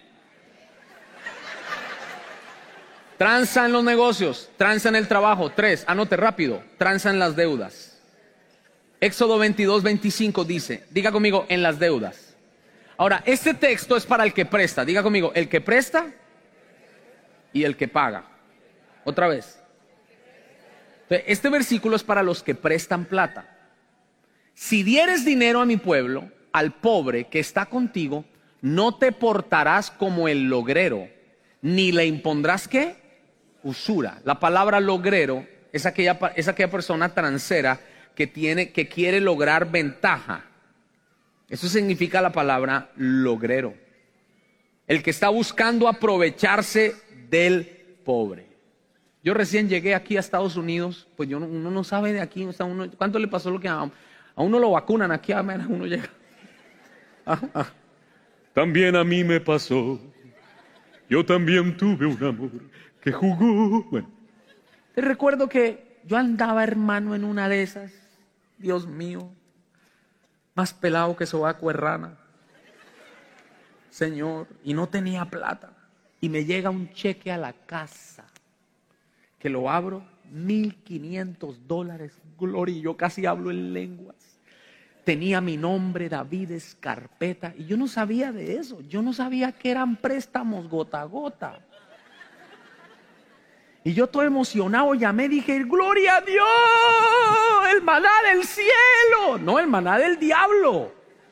Tranza en los negocios, tranza en el trabajo. Tres, anote rápido, tranza en las deudas. Éxodo veintidós, veinticinco dice, diga conmigo, en las deudas. Ahora, este texto es para el que presta. Diga conmigo, el que presta y el que paga. Otra vez. Este versículo es para los que prestan plata. Si dieres dinero a mi pueblo, al pobre que está contigo, no te portarás como el logrero, ni le impondrás ¿qué? Usura. La palabra logrero es aquella, es aquella persona transera que tiene, que quiere lograr ventaja. Eso significa la palabra logrero. El que está buscando aprovecharse del pobre. Yo recién llegué aquí a Estados Unidos, pues yo no, uno no sabe de aquí, o sea, uno, ¿cuánto le pasó lo que a, a uno lo vacunan aquí? A ver, uno llega. Ah, ah. También a mí me pasó. Yo también tuve un amor que jugó. Bueno. Te recuerdo que yo andaba, hermano, en una de esas. Dios mío, más pelado que sobaco de rana. Señor, y no tenía plata. Y me llega un cheque a la casa, que lo abro, mil quinientos dólares. Gloria, y yo casi hablo en lenguas. Tenía mi nombre, David Escarpeta, y yo no sabía de eso. Yo no sabía que eran préstamos gota a gota. Y yo todo emocionado llamé, dije, ¡gloria a Dios! ¡El maná del cielo! No, el maná del diablo.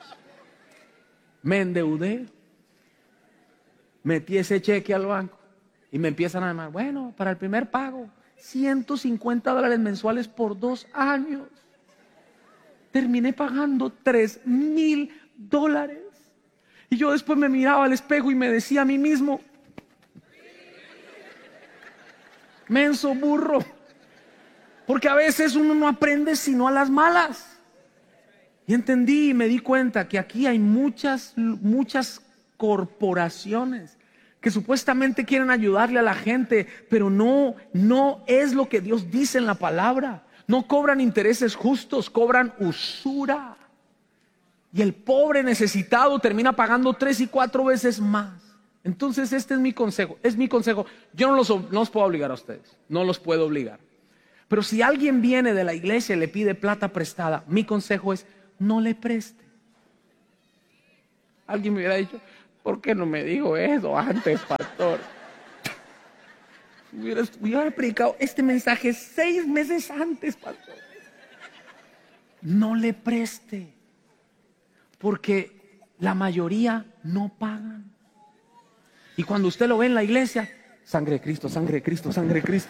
Me endeudé. Metí ese cheque al banco y me empiezan a llamar, bueno, para el primer pago, ciento cincuenta dólares mensuales por dos años. Terminé pagando tres mil dólares. Y yo después me miraba al espejo y me decía a mí mismo, menso burro, porque a veces uno no aprende sino a las malas. Y entendí y me di cuenta que aquí hay muchas, muchas corporaciones que supuestamente quieren ayudarle a la gente, pero no, no es lo que Dios dice en la palabra. No cobran intereses justos, cobran usura. Y el pobre necesitado termina pagando tres y cuatro veces más. Entonces este es mi consejo, es mi consejo. Yo no los, no los puedo obligar a ustedes, no los puedo obligar. Pero si alguien viene de la iglesia y le pide plata prestada, mi consejo es, no le preste. Alguien me hubiera dicho, ¿por qué no me dijo eso antes, pastor? Hubiera, hubiera predicado este mensaje seis meses antes, pastor. No le preste, porque la mayoría no pagan. Y cuando usted lo ve en la iglesia, sangre de Cristo, sangre de Cristo, sangre de Cristo.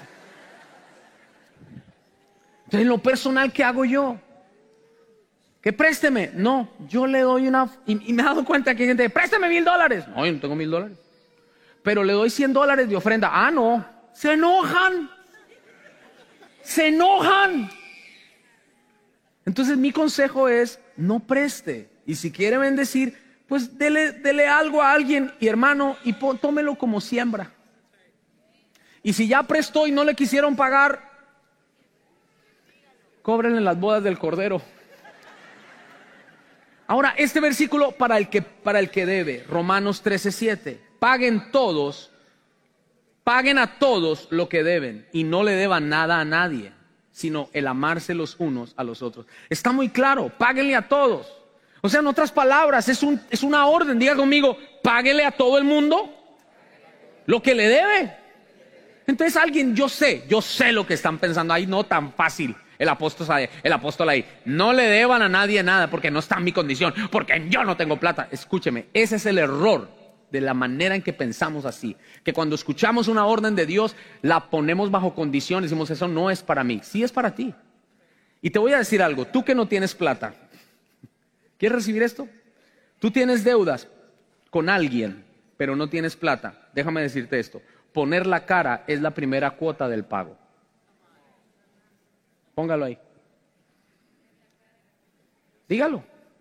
Entonces, en lo personal, ¿qué hago yo? Que présteme. No, yo le doy una... Y, y me he dado cuenta que hay gente, préstame mil dólares. No, yo no tengo mil dólares. Pero le doy cien dólares de ofrenda. Ah, no. Se enojan. Se enojan. Entonces mi consejo es, no preste. Y si quiere bendecir, pues dele, dele algo a alguien. Y hermano, y po, tómelo como siembra. Y si ya prestó y no le quisieron pagar, cóbrenle las bodas del Cordero. Ahora, este versículo para el que, para el que debe, Romanos trece siete. Paguen todos, paguen a todos lo que deben y no le deban nada a nadie, sino el amarse los unos a los otros. Está muy claro, páguenle a todos. O sea, en otras palabras, es, un, es una orden. Diga conmigo, páguele a todo el mundo lo que le debe. Entonces alguien, yo sé, yo sé lo que están pensando. Ahí no tan fácil. El apóstol, el apóstol ahí, no le deban a nadie nada porque no está en mi condición, porque yo no tengo plata. Escúcheme, ese es el error de la manera en que pensamos así, que cuando escuchamos una orden de Dios la ponemos bajo condición, decimos eso no es para mí. Sí es para ti. Y te voy a decir algo, tú que no tienes plata, ¿quieres recibir esto? Tú tienes deudas con alguien, pero no tienes plata. Déjame decirte esto, poner la cara es la primera cuota del pago. Póngalo ahí. Dígalo.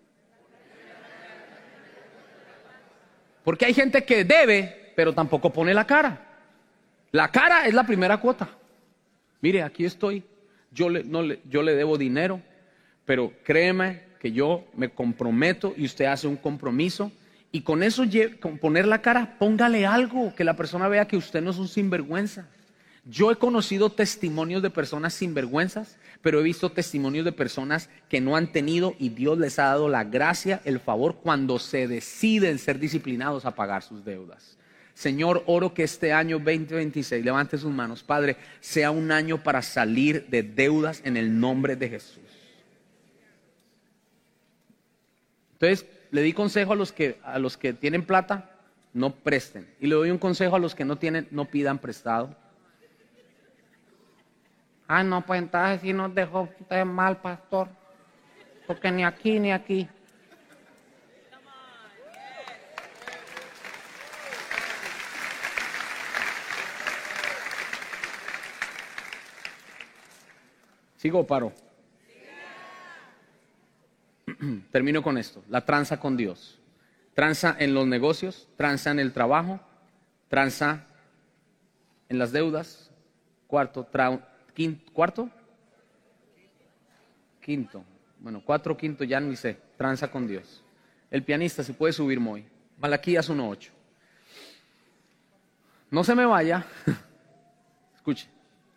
Porque hay gente que debe, pero tampoco pone la cara. La cara es la primera cuota. Mire, aquí estoy. Yo le, no le, yo le debo dinero, pero créeme que yo me comprometo y usted hace un compromiso. Y con eso, con poner la cara, póngale algo, que la persona vea que usted no es un sinvergüenza. Yo he conocido testimonios de personas sinvergüenzas, pero he visto testimonios de personas que no han tenido y Dios les ha dado la gracia, el favor, cuando se deciden ser disciplinados a pagar sus deudas. Señor, oro que este año veinte veintiséis, levante sus manos, Padre, sea un año para salir de deudas en el nombre de Jesús. Entonces, le di consejo a los que, a los que tienen plata, no presten. Y le doy un consejo a los que no tienen, no pidan prestado. Ah, no, pues entonces sí nos dejó usted mal, pastor. Porque ni aquí ni aquí. ¿Sigo o paro? Termino con esto. La tranza con Dios. Tranza en los negocios, tranza en el trabajo, tranza en las deudas. Cuarto, tra Quinto, ¿cuarto? Quinto. Bueno, cuatro, quinto, ya ni sé. Tranza con Dios. El pianista se puede subir muy. Malaquías uno ocho. No se me vaya. Escuche.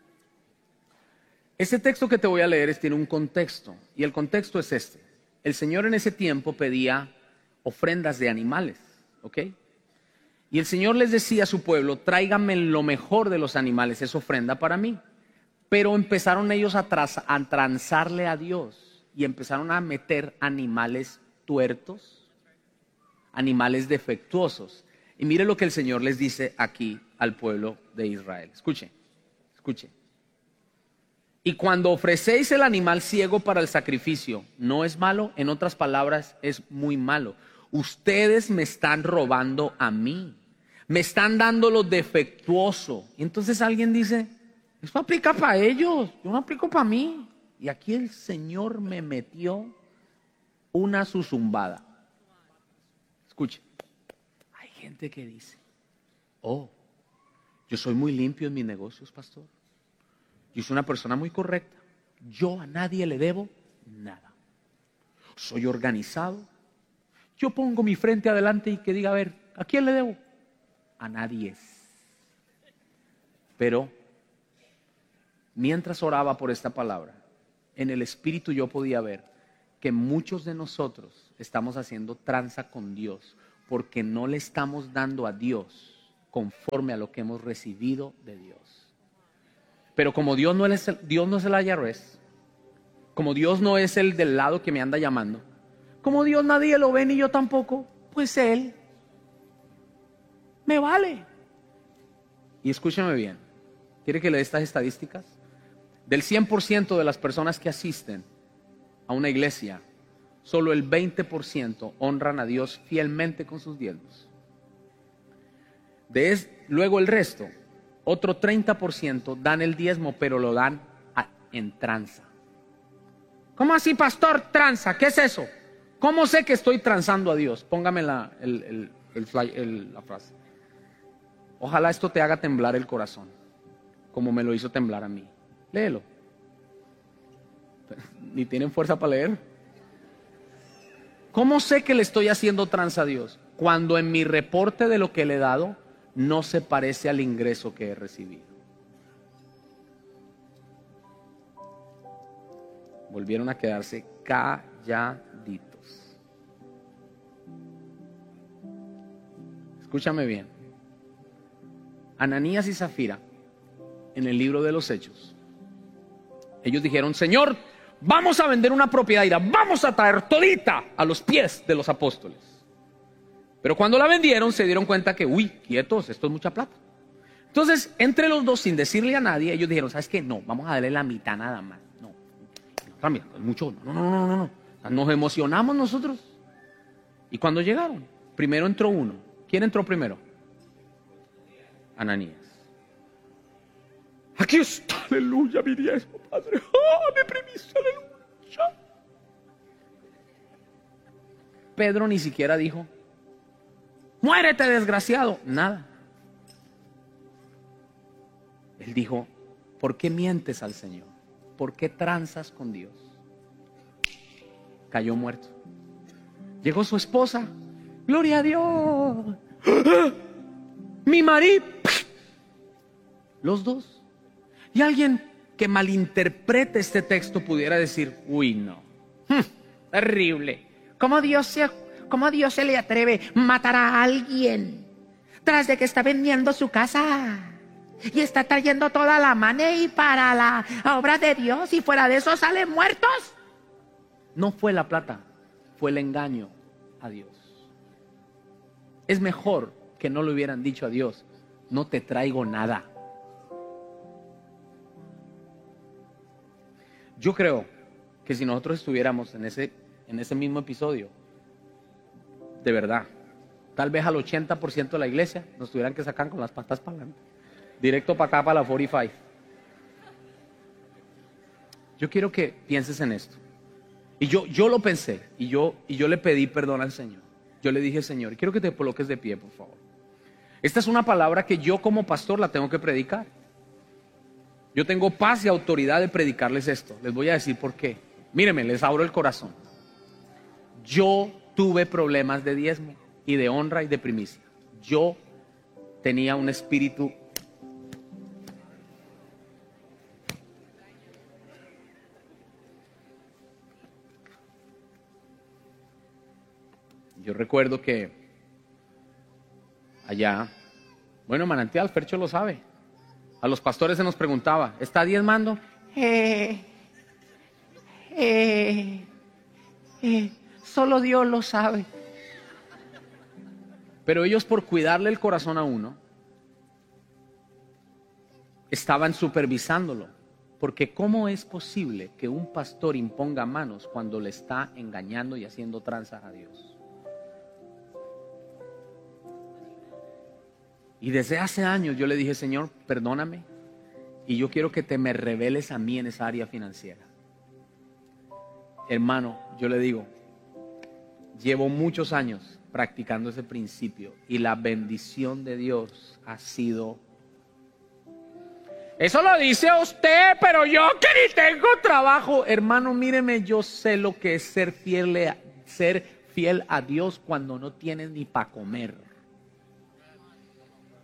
Este texto que te voy a leer es, tiene un contexto. Y el contexto es este. El Señor en ese tiempo pedía ofrendas de animales. ¿Ok? Y el Señor les decía a su pueblo, tráigame lo mejor de los animales, es ofrenda para mí. Pero empezaron ellos a, tras, a transarle a Dios y empezaron a meter animales tuertos, animales defectuosos. Y mire lo que el Señor les dice aquí al pueblo de Israel. Escuche, escuche. Y cuando ofrecéis el animal ciego para el sacrificio, ¿no es malo? En otras palabras, es muy malo. Ustedes me están robando a mí. Me están dando lo defectuoso. Y entonces alguien dice, esto aplica para ellos, yo no aplico para mí. Y aquí el Señor me metió una suzumbada. Escuche, hay gente que dice, oh, yo soy muy limpio en mis negocios, pastor. Yo soy una persona muy correcta. Yo a nadie le debo nada. Soy organizado. Yo pongo mi frente adelante y que diga, a ver, ¿a quién le debo? a nadie. Pero mientras oraba por esta palabra, en el espíritu yo podía ver que muchos de nosotros estamos haciendo tranza con Dios porque no le estamos dando a Dios conforme a lo que hemos recibido de Dios. Pero como Dios no es el, Dios no es el I R S, como Dios no es el del lado que me anda llamando, como Dios nadie lo ve ni yo tampoco, pues Él me vale. Y escúchame bien, ¿quiere que le dé estas estadísticas? Del cien por ciento de las personas que asisten a una iglesia, solo el veinte por ciento honran a Dios fielmente con sus diezmos. De es, luego el resto, otro treinta por ciento dan el diezmo, pero lo dan a, en tranza. ¿Cómo así, pastor, tranza? ¿Qué es eso? ¿Cómo sé que estoy transando a Dios? Póngame la, el, el, el fly, el, la frase. Ojalá esto te haga temblar el corazón, como me lo hizo temblar a mí. Léelo. Ni tienen fuerza para leer. ¿Cómo sé que le estoy haciendo tranza a Dios? Cuando en mi reporte de lo que le he dado no se parece al ingreso que he recibido. Volvieron a quedarse calladitos. Escúchame bien. Ananías y Zafira, en el libro de los Hechos, ellos dijeron: Señor, vamos a vender una propiedad y la vamos a traer todita a los pies de los apóstoles. Pero cuando la vendieron se dieron cuenta que, uy, quietos, esto es mucha plata. Entonces, entre los dos, sin decirle a nadie, ellos dijeron: ¿sabes qué? No, vamos a darle la mitad nada más. No, no, mira, es mucho. No, no, no, no, no. Nos emocionamos nosotros. Y cuando llegaron, primero entró uno. ¿Quién entró primero? Ananías. Aquí está, aleluya, mi diezmo, Padre. ¡Ah, mi primicia, aleluya! Pedro ni siquiera dijo: muérete, desgraciado. Nada. Él dijo: ¿por qué mientes al Señor? ¿Por qué tranzas con Dios? Cayó muerto. Llegó su esposa. Gloria a Dios. ¡Ah! Mi marido. Los dos. Y alguien que malinterprete este texto pudiera decir: uy, no, hm, terrible. ¿Cómo Dios se, cómo Dios se le atreve a matar a alguien tras de que está vendiendo su casa y está trayendo toda la money para la obra de Dios y fuera de eso salen muertos? No fue la plata, fue el engaño a Dios. Es mejor que no le hubieran dicho a Dios: no te traigo nada. Yo creo que si nosotros estuviéramos en ese, en ese mismo episodio, de verdad, tal vez al ochenta por ciento de la iglesia nos tuvieran que sacar con las patas para adelante, directo para acá, para la cuarenta y cinco. Yo quiero que pienses en esto. Y yo, yo lo pensé, y yo, y yo le pedí perdón al Señor. Yo le dije: Señor, quiero que te coloques de pie, por favor. Esta es una palabra que yo como pastor la tengo que predicar. Yo tengo paz y autoridad de predicarles esto. Les voy a decir por qué. Mírenme, les abro el corazón. Yo tuve problemas de diezmo y de honra y de primicia. Yo tenía un espíritu Yo recuerdo que allá, bueno, Manantial, Fercho lo sabe. A los pastores se nos preguntaba: ¿está diezmando? Eh, eh, eh, solo Dios lo sabe. Pero ellos, por cuidarle el corazón a uno, estaban supervisándolo. Porque ¿cómo es posible que un pastor imponga manos cuando le está engañando y haciendo tranzas a Dios? Y desde hace años yo le dije: Señor, perdóname, y yo quiero que te me reveles a mí en esa área financiera. Hermano, yo le digo, llevo muchos años practicando ese principio y la bendición de Dios ha sido... Eso lo dice usted, pero yo que ni tengo trabajo. Hermano, míreme, yo sé lo que es ser fiel, ser fiel a Dios cuando no tienes ni para comer.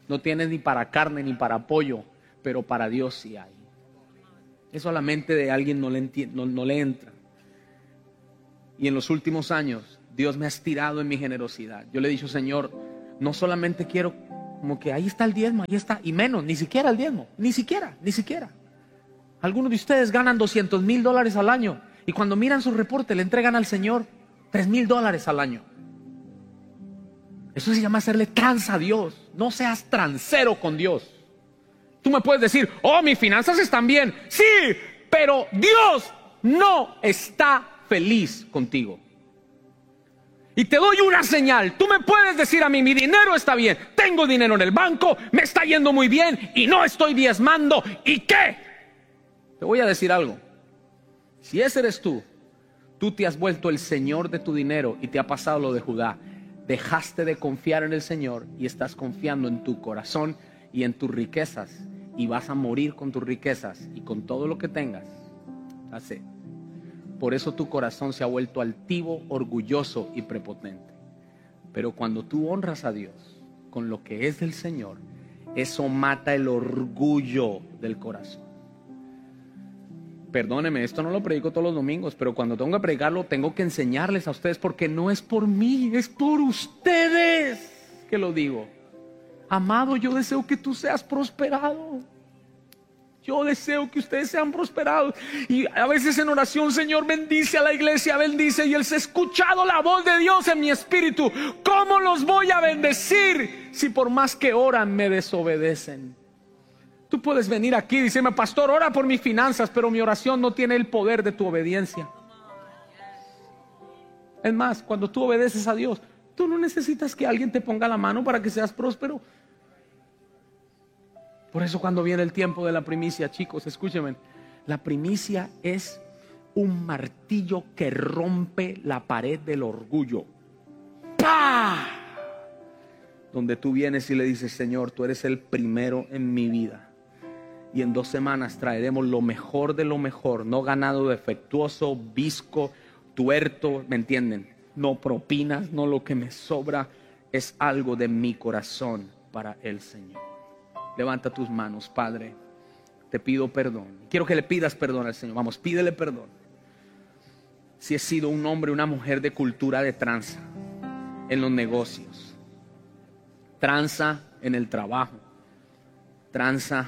No tienes ni para carne ni para pollo, pero para Dios sí hay. Eso a la mente de alguien no le, enti- no, no le entra. Y en los últimos años, Dios me ha estirado en mi generosidad. Yo le he dicho, Señor, no solamente quiero como que ahí está el diezmo, ahí está, y menos, ni siquiera el diezmo, ni siquiera, ni siquiera. Algunos de ustedes ganan doscientos mil dólares al año y cuando miran su reporte le entregan al Señor tres mil dólares al año. Eso se llama hacerle tranza a Dios. No seas transero con Dios. Tú me puedes decir, oh, mis finanzas están bien. Sí, pero Dios no está feliz contigo. Y te doy una señal. Tú me puedes decir a mí, mi dinero está bien, tengo dinero en el banco, me está yendo muy bien y no estoy diezmando. ¿Y qué? Te voy a decir algo. Si ese eres tú, tú te has vuelto el Señor de tu dinero y te ha pasado lo de Judá. Dejaste de confiar en el Señor y estás confiando en tu corazón y en tus riquezas. Y vas a morir con tus riquezas y con todo lo que tengas. Así. Por eso tu corazón se ha vuelto altivo, orgulloso y prepotente. Pero cuando tú honras a Dios con lo que es del Señor, eso mata el orgullo del corazón. Perdóneme, esto no lo predico todos los domingos, pero cuando tengo que predicarlo, tengo que enseñarles a ustedes, porque no es por mí, es por ustedes que lo digo. Amado, yo deseo que tú seas prosperado. Yo deseo que ustedes sean prosperados. Y a veces en oración, Señor, bendice a la iglesia, bendice. Y Él se ha escuchado la voz de Dios en mi espíritu. ¿Cómo los voy a bendecir si por más que oran me desobedecen? Tú puedes venir aquí y decirme, pastor, ora por mis finanzas, pero mi oración no tiene el poder de tu obediencia. Es más, cuando tú obedeces a Dios, tú no necesitas que alguien te ponga la mano para que seas próspero. Por eso cuando viene el tiempo de la primicia, chicos, escúchenme, la primicia es un martillo que rompe la pared del orgullo. ¡Pah! Donde tú vienes y le dices, Señor, tú eres el primero en mi vida. Y en dos semanas traeremos lo mejor de lo mejor, no ganado defectuoso, visco, tuerto, ¿me entienden? No propinas, no lo que me sobra, es algo de mi corazón para el Señor. Levanta tus manos, Padre, te pido perdón. Quiero que le pidas perdón al Señor. Vamos, pídele perdón. Si he sido un hombre, una mujer de cultura de tranza en los negocios, tranza en el trabajo, tranza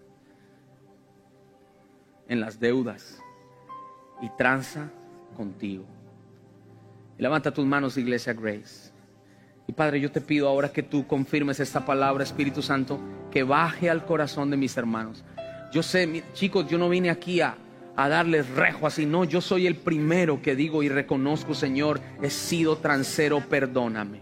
en las deudas y tranza contigo. Levanta tus manos, Iglesia Grace. Y Padre, yo te pido ahora que tú confirmes esta palabra, Espíritu Santo, que baje al corazón de mis hermanos. Yo sé, chicos, yo no vine aquí a, a darles rejo así, no, yo soy el primero que digo y reconozco, Señor, he sido transero, perdóname.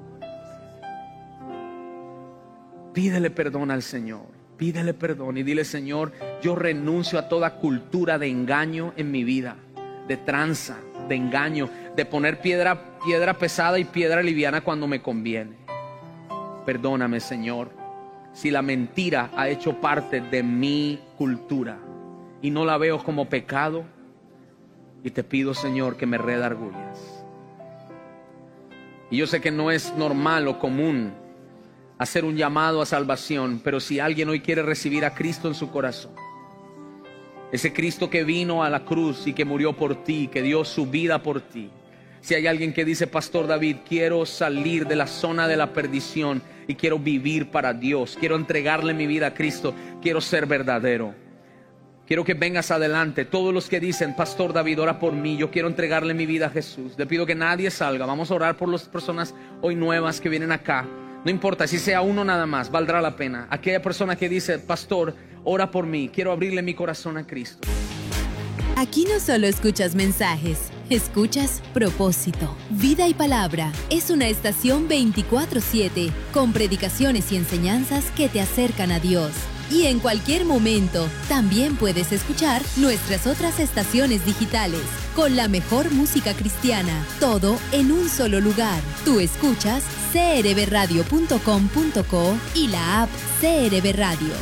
Pídele perdón al Señor, pídele perdón y dile, Señor, yo renuncio a toda cultura de engaño en mi vida, de tranza, de engaño, de poner piedra, piedra pesada y piedra liviana cuando me conviene. Perdóname, Señor, si la mentira ha hecho parte de mi cultura y no la veo como pecado, y te pido, Señor, que me redargulles. Y yo sé que no es normal o común hacer un llamado a salvación, pero si alguien hoy quiere recibir a Cristo en su corazón, ese Cristo que vino a la cruz y que murió por ti, que dio su vida por ti. Si hay alguien que dice, Pastor David, quiero salir de la zona de la perdición y quiero vivir para Dios, quiero entregarle mi vida a Cristo, quiero ser verdadero. Quiero que vengas adelante. Todos los que dicen, Pastor David, ora por mí, yo quiero entregarle mi vida a Jesús. Le pido que nadie salga. Vamos a orar por las personas hoy nuevas que vienen acá. No importa, si sea uno nada más, valdrá la pena. Aquella persona que dice, Pastor, ora por mí, quiero abrirle mi corazón a Cristo. Aquí no solo escuchas mensajes, escuchas propósito. Vida y Palabra es una estación veinticuatro siete con predicaciones y enseñanzas que te acercan a Dios. Y en cualquier momento también puedes escuchar nuestras otras estaciones digitales con la mejor música cristiana, todo en un solo lugar. Tú escuchas c r b radio punto com punto co y la app C R B Radio.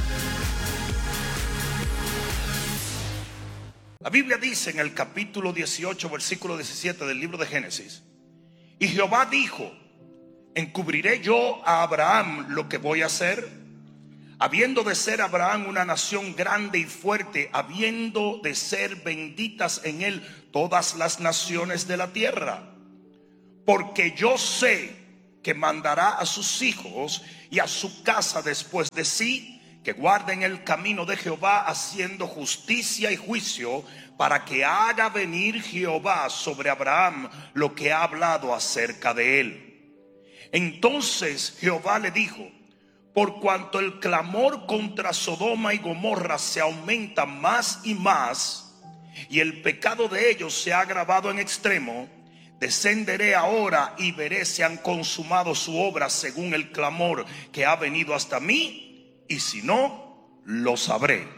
La Biblia dice en el capítulo dieciocho, versículo diecisiete del libro de Génesis: y Jehová dijo, ¿encubriré yo a Abraham lo que voy a hacer? Habiendo de ser Abraham una nación grande y fuerte, habiendo de ser benditas en él todas las naciones de la tierra. Porque yo sé que mandará a sus hijos y a su casa después de sí, que guarden el camino de Jehová, haciendo justicia y juicio, para que haga venir Jehová sobre Abraham lo que ha hablado acerca de él. Entonces Jehová le dijo: por cuanto el clamor contra Sodoma y Gomorra se aumenta más y más, y el pecado de ellos se ha agravado en extremo, descenderé ahora y veré si han consumado su obra según el clamor que ha venido hasta mí, y si no, lo sabré.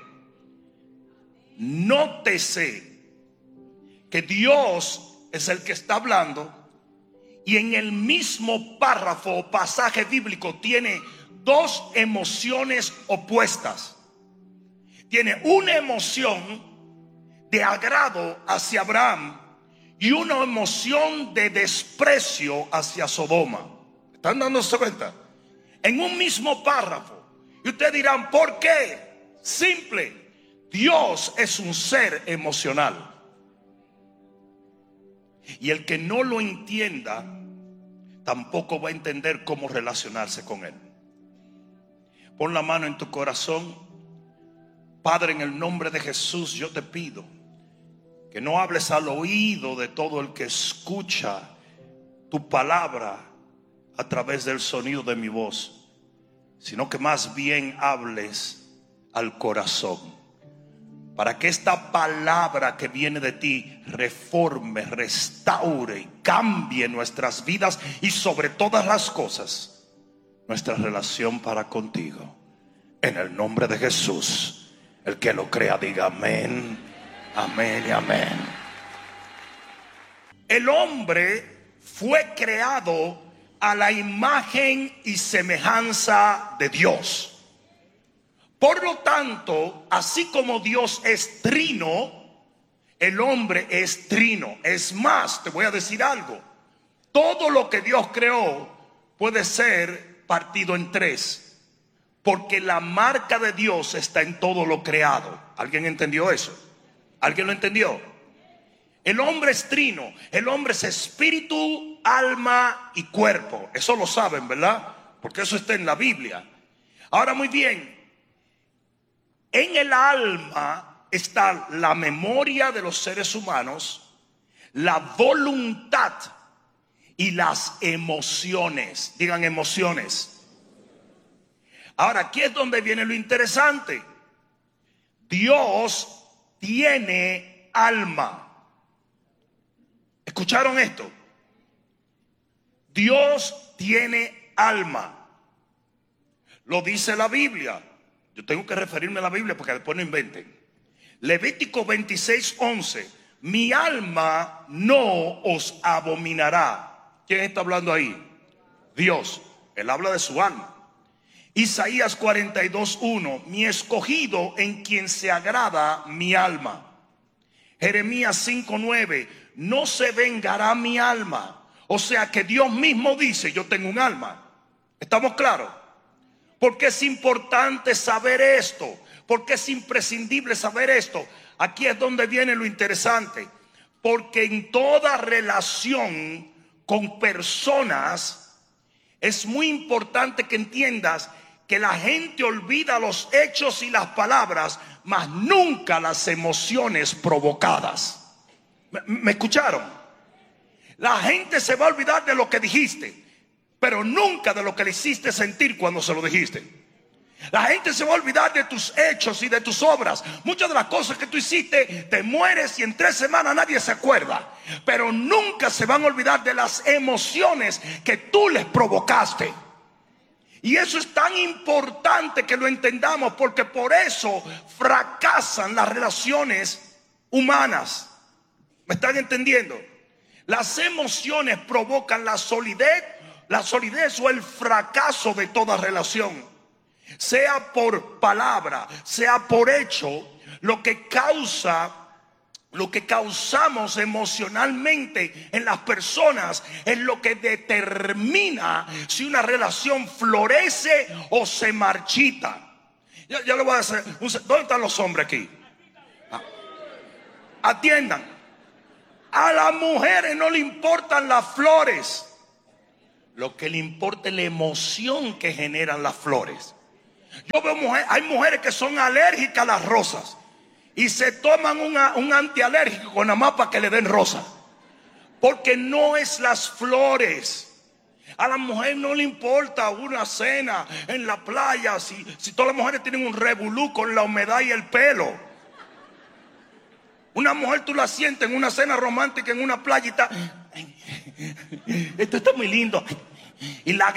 Nótese que Dios es el que está hablando, y en el mismo párrafo o pasaje bíblico tiene dos emociones opuestas. Tiene una emoción de agrado hacia Abraham y una emoción de desprecio hacia Sodoma. ¿Están dándose cuenta? En un mismo párrafo. Y ustedes dirán, ¿por qué? Simple. Dios es un ser emocional. Y el que no lo entienda, tampoco va a entender cómo relacionarse con él. Pon la mano en tu corazón. Padre, en el nombre de Jesús, yo te pido que no hables al oído de todo el que escucha tu palabra a través del sonido de mi voz, sino que más bien hables al corazón, para que esta palabra que viene de ti reforme, restaure y cambie nuestras vidas, y sobre todas las cosas nuestra relación para contigo. En el nombre de Jesús, el que lo crea diga amén, amén y amén. El hombre fue creado a la imagen y semejanza de Dios. Por lo tanto, así como Dios es trino, el hombre es trino. Es más, te voy a decir algo: todo lo que Dios creó puede ser partido en tres, porque la marca de Dios está en todo lo creado. ¿Alguien entendió eso? ¿Alguien lo entendió? El hombre es trino. El hombre es espíritu, alma y cuerpo. Eso lo saben, ¿verdad? Porque eso está en la Biblia. Ahora, muy bien, en el alma está la memoria de los seres humanos, la voluntad y las emociones. Digan emociones. Ahora, aquí es donde viene lo interesante. Dios tiene alma. ¿Escucharon esto? Dios tiene alma. Lo dice la Biblia. Yo tengo que referirme a la Biblia porque después no inventen. Levítico veintiséis, once. Mi alma no os abominará. ¿Quién está hablando ahí? Dios. Él habla de su alma. Isaías cuarenta y dos, uno. Mi escogido en quien se agrada mi alma. Jeremías cinco, nueve. No se vengará mi alma. O sea que Dios mismo dice: yo tengo un alma. ¿Estamos claros? Porque es importante saber esto, porque es imprescindible saber esto. Aquí es donde viene lo interesante, porque en toda relación con personas es muy importante que entiendas que la gente olvida los hechos y las palabras, mas nunca las emociones provocadas. ¿Me, me escucharon? La gente se va a olvidar de lo que dijiste, pero nunca de lo que le hiciste sentir cuando se lo dijiste. La gente se va a olvidar de tus hechos y de tus obras. Muchas de las cosas que tú hiciste, te mueres y en tres semanas nadie se acuerda. Pero nunca se van a olvidar de las emociones que tú les provocaste. Y eso es tan importante que lo entendamos, porque por eso fracasan las relaciones humanas. ¿Me están entendiendo? Las emociones provocan la solidez, la solidez o el fracaso de toda relación. Sea por palabra, sea por hecho, lo que causa Lo que causamos emocionalmente en las personas es lo que determina si una relación florece o se marchita. Ya, ya lo voy a hacer. ¿Dónde están los hombres aquí? Ah. Atiendan. A las mujeres no le importan las flores. Lo que le importa es la emoción que generan las flores. Yo veo mujeres, hay mujeres que son alérgicas a las rosas y se toman una, un antialérgico con nada más para que le den rosa, porque no es las flores. A la mujer no le importa una cena en la playa si, si todas las mujeres tienen un revolú con la humedad y el pelo. Una mujer tú la sientes en una cena romántica en una playa y está, esto está muy lindo, y la